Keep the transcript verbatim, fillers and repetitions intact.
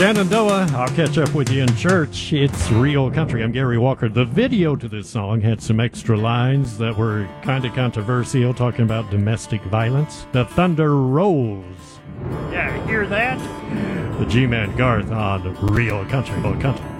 Shenandoah, I'll catch up with you in church. It's Real Country. I'm Gary Walker. The video to this song had some extra lines that were kind of controversial, talking about domestic violence. The thunder rolls. Yeah, hear that? The G-Man Garth on Real Country. Real Country.